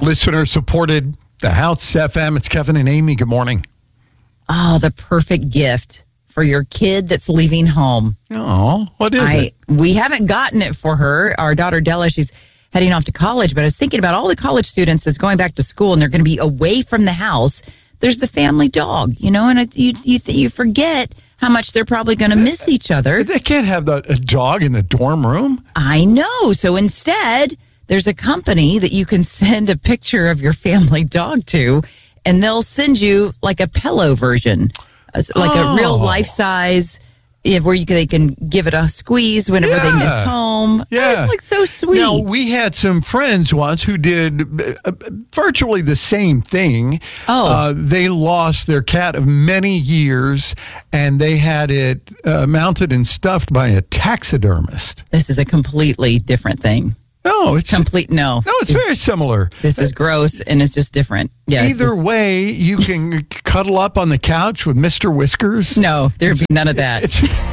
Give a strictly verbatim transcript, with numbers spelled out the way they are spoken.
Listener supported the House F M. It's Kevin and Amy. Good morning. Oh, the perfect gift for your kid that's leaving home. Oh, what is I, it? We haven't gotten it for her. Our daughter Della, she's heading off to college, but I was thinking about all the college students that's going back to school and they're going to be away from the house. There's the family dog, you know, and I, you you, you forget how much they're probably going to miss each other. They can't have the, a dog in the dorm room. I know. So instead, there's a company that you can send a picture of your family dog to, and they'll send you like a pillow version, like oh. a real life-size, where you can, they can give it a squeeze whenever yeah. they miss home. Yeah. It's like so sweet. Now, we had some friends once who did uh, virtually the same thing. Oh. Uh, they lost their cat of many years, and they had it uh, mounted and stuffed by a taxidermist. This is a completely different thing. No, it's complete. No, no, it's, it's very similar. This is gross, and it's just different. Yeah. Either just, way, you can cuddle up on the couch with Mister Whiskers. No, there'd be none of that. It's